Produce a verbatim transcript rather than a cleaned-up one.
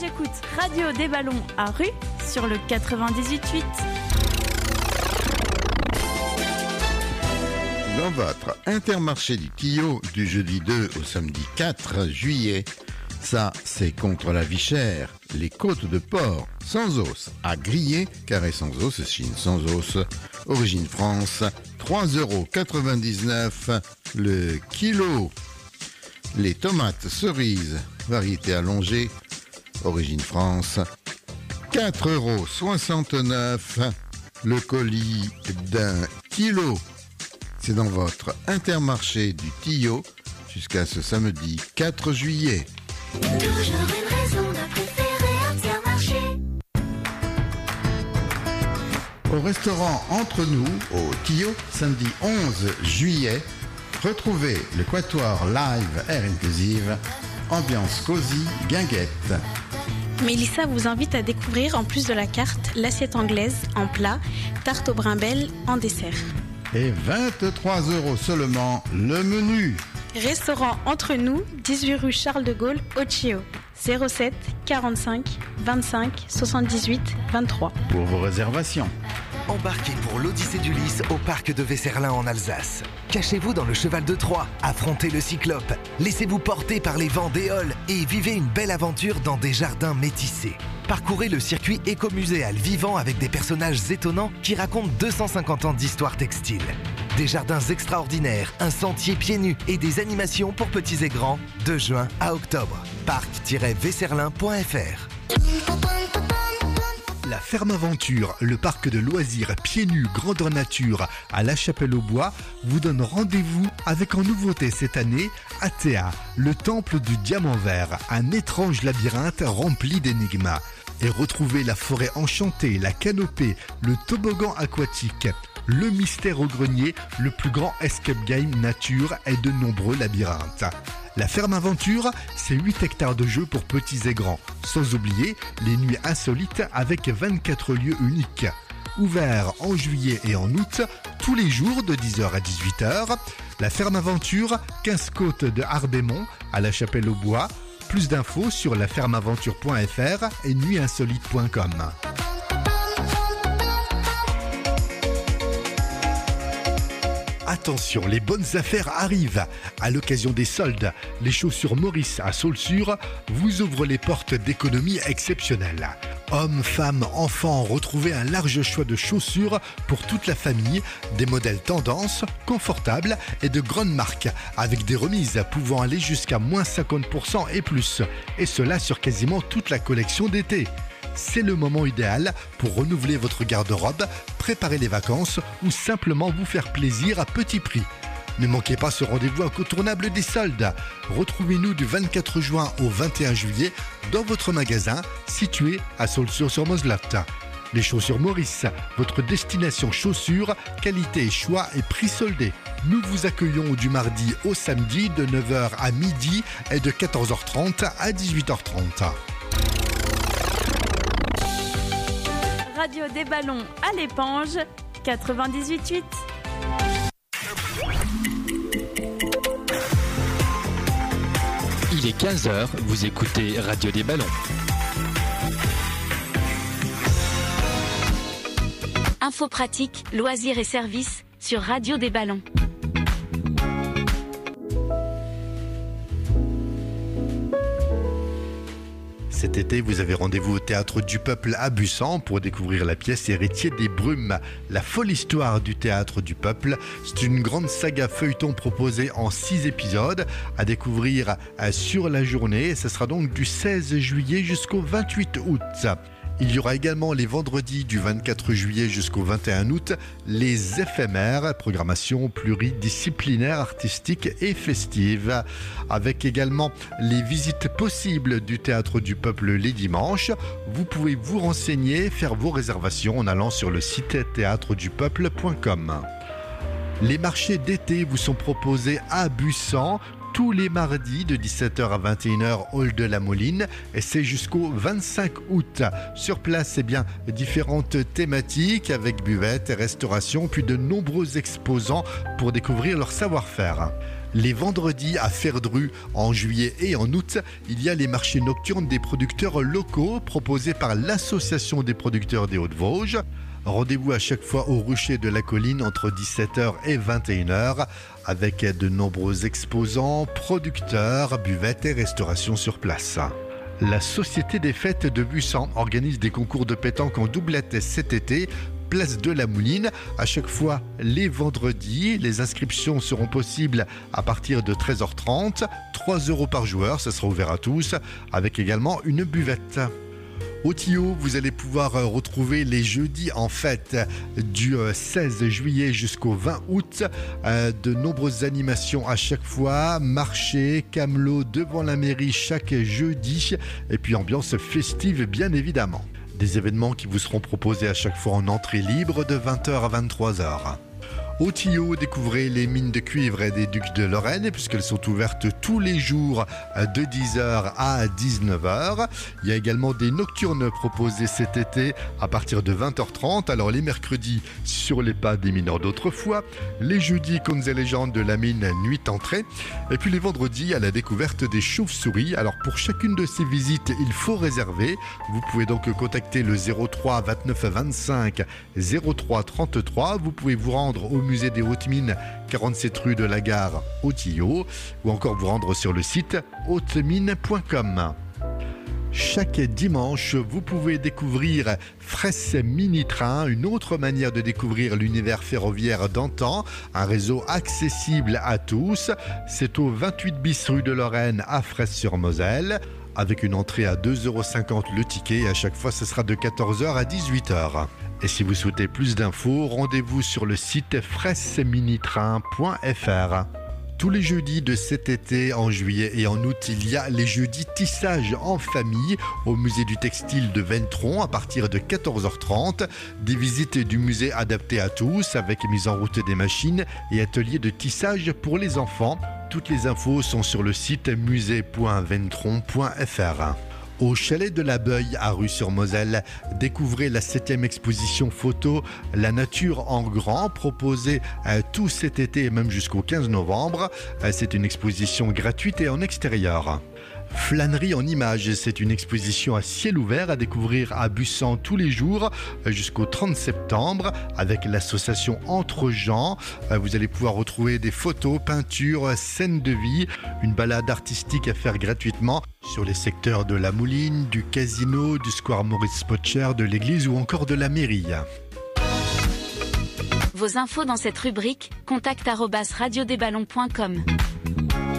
j'écoute Radio des Ballons à Rue sur le quatre-vingt-dix-huit huit. Dans votre Intermarché du Tillot du jeudi deux au samedi quatre juillet, ça c'est contre la vie chère. Les côtes de porc sans os à griller, carré sans os, Chine sans os, origine France, trois euros quatre-vingt-dix-neuf le kilo. Les tomates cerises, variété allongée, origine France, quatre euros soixante-neuf le colis d'un kilo. C'est dans votre Intermarché du Tillot jusqu'à ce samedi quatre juillet. Toujours une raison de préférer Intermarché. Au restaurant Entre nous, au Tillot, samedi onze juillet, retrouvez le Quatuor Live Air Inclusive, ambiance cosy, guinguette. Mélissa vous invite à découvrir, en plus de la carte, l'assiette anglaise en plat, tarte au brimel en dessert. Et vingt-trois euros seulement le menu. Restaurant Entre nous, dix-huit rue Charles de Gaulle, au Chio. zéro sept quarante-cinq vingt-cinq soixante-dix-huit vingt-trois. Pour vos réservations. Embarquez pour l'Odyssée d'Ulysse au parc de Weserlin en Alsace. Cachez-vous dans le cheval de Troie, affrontez le cyclope, laissez-vous porter par les vents d'Éole et vivez une belle aventure dans des jardins métissés. Parcourez le circuit écomuséal vivant avec des personnages étonnants qui racontent deux cent cinquante ans d'histoire textile. Des jardins extraordinaires, un sentier pieds nus et des animations pour petits et grands de juin à octobre. parc tiret weserlin point f r. La Ferme Aventure, le parc de loisirs pieds nus grandeur nature à La Chapelle-aux-Bois, vous donne rendez-vous avec en nouveauté cette année Athéa, le temple du diamant vert, un étrange labyrinthe rempli d'énigmes. Et retrouvez la forêt enchantée, la canopée, le toboggan aquatique, le mystère au grenier, le plus grand escape game nature et de nombreux labyrinthes. La Ferme Aventure, c'est huit hectares de jeux pour petits et grands. Sans oublier les nuits insolites avec vingt-quatre lieux uniques. Ouvert en juillet et en août, tous les jours de dix heures à dix-huit heures. La Ferme Aventure, quinze côtes de Harbémont à La Chapelle-aux-Bois. Plus d'infos sur la ferme aventure point f r et nuit insolite point com. Attention, les bonnes affaires arrivent. À l'occasion des soldes, les chaussures Maurice à Saulsure vous ouvrent les portes d'économies exceptionnelles. Hommes, femmes, enfants, retrouvez un large choix de chaussures pour toute la famille, des modèles tendance, confortables et de grandes marques, avec des remises pouvant aller jusqu'à moins cinquante pour cent et plus, et cela sur quasiment toute la collection d'été. C'est le moment idéal pour renouveler votre garde-robe, préparer les vacances ou simplement vous faire plaisir à petit prix. Ne manquez pas ce rendez-vous incontournable des soldes. Retrouvez-nous du vingt-quatre juin au vingt et un juillet dans votre magasin situé à Saulsure-sur-Moselotte. Les chaussures Maurice, votre destination chaussures, qualité, choix et prix soldés. Nous vous accueillons du mardi au samedi de neuf heures à midi et de quatorze heures trente à dix-huit heures trente. Radio des Ballons à l'Épange, quatre-vingt-dix-huit huit. Il est quinze heures, vous écoutez Radio des Ballons. Info pratique, loisirs et services sur Radio des Ballons. Cet été, vous avez rendez-vous au Théâtre du Peuple à Bussan pour découvrir la pièce Héritier des Brumes. La folle histoire du Théâtre du Peuple, c'est une grande saga feuilleton proposée en six épisodes à découvrir sur la journée. Ce sera donc du seize juillet jusqu'au vingt-huit août. Il y aura également les vendredis du vingt-quatre juillet jusqu'au vingt et un août, les éphémères, programmation pluridisciplinaire, artistique et festive, avec également les visites possibles du Théâtre du Peuple les dimanches. Vous pouvez vous renseigner, faire vos réservations en allant sur le site théâtre du peuple point com. Les marchés d'été vous sont proposés à Bussan tous les mardis de dix-sept heures à vingt et une heures, hall de la Moline, et c'est jusqu'au vingt-cinq août. Sur place, eh bien, différentes thématiques avec buvette et restauration, puis de nombreux exposants pour découvrir leur savoir-faire. Les vendredis à Ferdru, en juillet et en août, il y a les marchés nocturnes des producteurs locaux proposés par l'Association des producteurs des Hauts-de-Vosges. Rendez-vous à chaque fois au rucher de la colline entre dix-sept heures et vingt et une heures avec de nombreux exposants, producteurs, buvettes et restaurations sur place. La Société des Fêtes de Busan organise des concours de pétanque en doublette cet été. Place de la Mouline, à chaque fois les vendredis. Les inscriptions seront possibles à partir de treize heures trente. trois euros par joueur, ça sera ouvert à tous, avec également une buvette. Au Tillot, vous allez pouvoir retrouver les jeudis en fête du seize juillet jusqu'au vingt août. De nombreuses animations à chaque fois, marché, camelot devant la mairie chaque jeudi et puis ambiance festive bien évidemment. Des événements qui vous seront proposés à chaque fois en entrée libre de vingt heures à vingt-trois heures. Au Tillot, découvrez les mines de cuivre des Ducs de Lorraine puisqu'elles sont ouvertes tous les jours de dix heures à dix-neuf heures. Il y a également des nocturnes proposées cet été à partir de vingt heures trente. Alors les mercredis sur les pas des mineurs d'autrefois, les jeudis contes et légendes de la mine Nuit entrée et puis les vendredis à la découverte des chauves-souris. Alors pour chacune de ces visites, il faut réserver. Vous pouvez donc contacter le zéro trois vingt-neuf vingt-cinq zéro trois trente-trois. Vous pouvez vous rendre au musée des Hautes Mines, quarante-sept rue de la Gare au Tillot, ou encore vous rendre sur le site haute mine point com. Chaque dimanche, vous pouvez découvrir Fresse Mini Train, une autre manière de découvrir l'univers ferroviaire d'antan, un réseau accessible à tous. C'est au vingt-huit bis rue de Lorraine à Fresse-sur-Moselle, avec une entrée à deux euros cinquante le ticket. À chaque fois, ce sera de quatorze heures à dix-huit heures. Et si vous souhaitez plus d'infos, rendez-vous sur le site fresse mini train point f r. Tous les jeudis de cet été, en juillet et en août, il y a les jeudis tissage en famille au musée du textile de Ventron à partir de quatorze heures trente. Des visites du musée adaptées à tous avec mise en route des machines et ateliers de tissage pour les enfants. Toutes les infos sont sur le site musée point ventron point f r. Au chalet de la Beuille à Rue-sur-Moselle, découvrez la septième exposition photo La nature en grand, proposée euh, tout cet été et même jusqu'au quinze novembre. Euh, c'est une exposition gratuite et en extérieur. Flânerie en images, c'est une exposition à ciel ouvert à découvrir à Busan tous les jours jusqu'au trente septembre avec l'association Entre Gens. Vous allez pouvoir retrouver des photos, peintures, scènes de vie, une balade artistique à faire gratuitement sur les secteurs de la Mouline, du Casino, du Square Maurice Potcher, de l'église ou encore de la mairie. Vos infos dans cette rubrique, contact arobase radio des ballons point com.